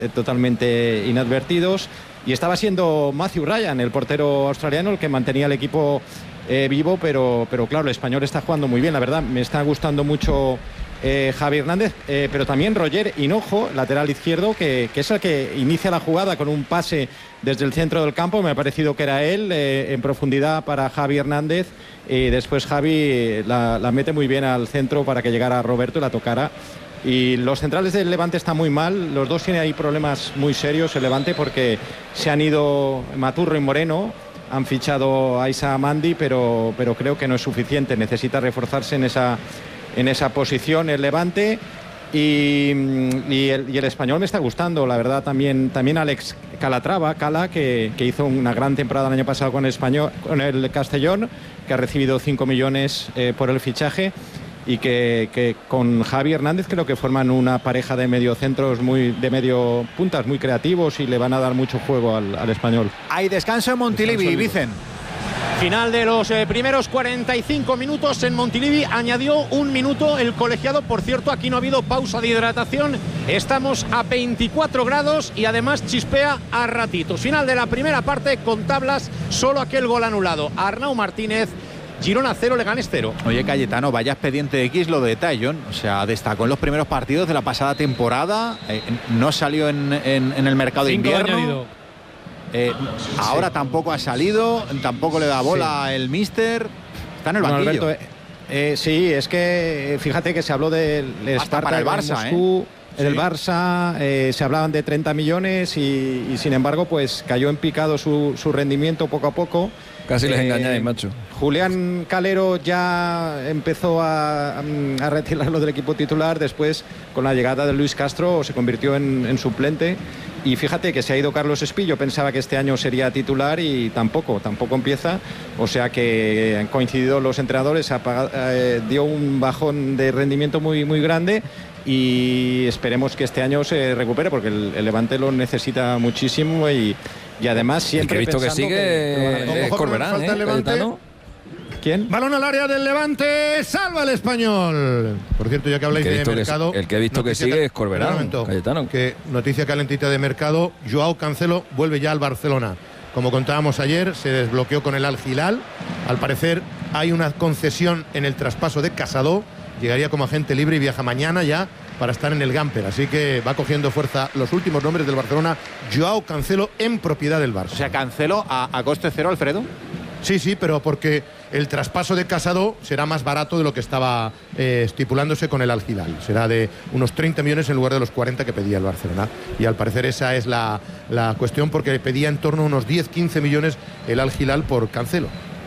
totalmente inadvertidos, y estaba siendo Matthew Ryan, el portero australiano, el que mantenía el equipo vivo, pero claro, el español está jugando muy bien, la verdad. Me está gustando mucho Javi Hernández, pero también Roger Hinojo, lateral izquierdo, que es el que inicia la jugada con un pase desde el centro del campo. Me ha parecido que era él, en profundidad para Javi Hernández, y después Javi la mete muy bien al centro para que llegara Roberto y la tocara. Y los centrales del Levante están muy mal, los dos tienen ahí problemas muy serios el Levante, porque se han ido Maturro y Moreno, han fichado a Isa Mandi, pero creo que no es suficiente, necesita reforzarse en esa posición el Levante. Y el español me está gustando, la verdad. También Alex Cala, que hizo una gran temporada el año pasado con el Castellón, que ha recibido 5 millones por el fichaje, y que con Javi Hernández creo que forman una pareja de mediocentros de medio puntas muy creativos, y le van a dar mucho juego al español. Hay descanso en Montilivi, Vicen. Final de los primeros 45 minutos en Montilivi. Añadió un minuto el colegiado. Por cierto, aquí no ha habido pausa de hidratación. Estamos a 24 grados y además chispea a ratitos. Final de la primera parte con tablas, solo aquel gol anulado. Arnau Martínez. Girona 0, Leganés 0. Oye, Cayetano, vaya expediente X lo de Taillon. O sea, destacó en los primeros partidos de la pasada temporada. No salió en el mercado de invierno. Ahora tampoco ha salido, tampoco le da bola el míster. Está en el banquillo. Alberto, sí, es que fíjate que se habló del Spartak para el Barça, Moscú, del Barça, se hablaban de 30 millones y sin embargo pues cayó en picado su rendimiento poco a poco. Casi les engañáis, macho. Julián Calero ya empezó a retirarlo del equipo titular. Después, con la llegada de Luis Castro, se convirtió en suplente. Y fíjate que se ha ido Carlos Espillo. Pensaba que este año sería titular y tampoco empieza. O sea que han coincidido los entrenadores. Dio un bajón de rendimiento muy, muy grande. Y esperemos que este año se recupere, porque el Levante lo necesita muchísimo. Y además siempre el que he visto que sigue es Corberán, Cayetano. ¿Quién? Balón al área del Levante, salva el español. Por cierto, ya que habláis de mercado, el que he visto que sigue es Corberán, Cayetano. Que noticia calentita de mercado: Joao Cancelo vuelve ya al Barcelona. Como contábamos ayer, se desbloqueó con el Al Hilal. Al parecer hay una concesión en el traspaso de Casado. Llegaría como agente libre y viaja mañana ya para estar en el Gamper. Así que va cogiendo fuerza los últimos nombres del Barcelona. Joao Cancelo en propiedad del Barça. O sea, Cancelo a coste cero, Alfredo. Sí, pero porque el traspaso de Casado será más barato de lo que estaba estipulándose con el Al Hilal. Será de unos 30 millones en lugar de los 40 que pedía el Barcelona. Y al parecer esa es la cuestión, porque pedía en torno a unos 10-15 millones el Al Hilal por Cancelo.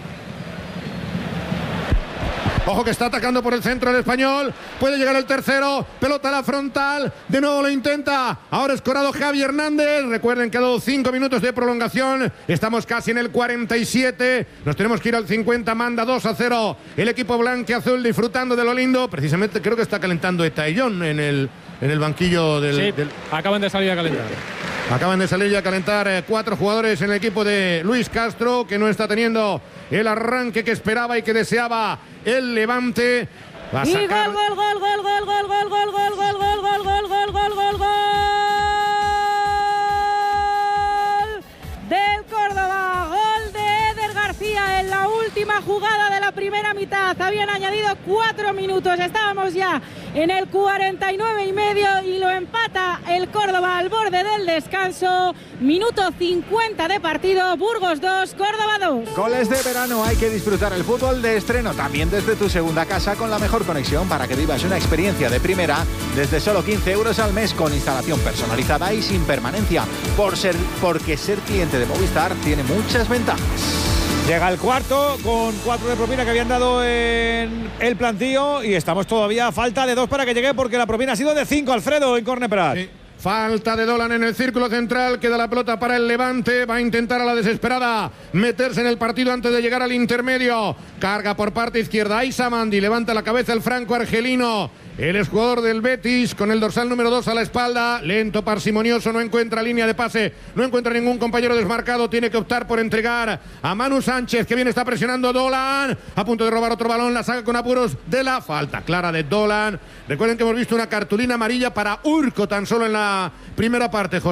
Ojo que está atacando por el centro el español. Puede llegar el tercero. Pelota a la frontal. De nuevo lo intenta. Ahora escorado Javi Hernández. Recuerden que ha dado 5 minutos de prolongación. Estamos casi en el 47. Nos tenemos que ir al 50. Manda 2-0. El equipo blanquiazul disfrutando de lo lindo. Precisamente creo que está calentando Taillon en el banquillo del... Acaban de salir a calentar. Acaban de salir ya a calentar 4 jugadores en el equipo de Luis Castro, que no está teniendo el arranque que esperaba y que deseaba el Levante. Va a sacar... gol del Córdoba. Gol de Eder García en la última jugada de la primera mitad. Habían añadido 4 minutos. Estábamos ya en el 49,5 y lo empata el Córdoba al borde del descanso. Minuto 50 de partido. Burgos 2, Córdoba 2. Goles de verano. Hay que disfrutar el fútbol de estreno también desde tu segunda casa, con la mejor conexión para que vivas una experiencia de primera desde solo 15 euros al mes, con instalación personalizada y sin permanencia. Porque ser cliente de Movistar tiene muchas ventajas. Llega el cuarto con 4 de propina que habían dado en el plantío, y estamos todavía a falta de 2 para que llegue, porque la propina ha sido de 5, Alfredo, en córner Prat. Sí. Falta de Dolan en el círculo central. Queda la pelota para el Levante. Va a intentar a la desesperada meterse en el partido antes de llegar al intermedio. Carga por parte izquierda Isa Mandi. Levanta la cabeza el franco argelino. El exjugador del Betis, con el dorsal número 2 a la espalda. Lento, parsimonioso, no encuentra línea de pase, no encuentra ningún compañero desmarcado. Tiene que optar por entregar a Manu Sánchez, que bien está presionando Dolan. A punto de robar otro balón, la saca con apuros de la falta clara de Dolan. Recuerden que hemos visto una cartulina amarilla para Urco tan solo en la primera parte, Jorge.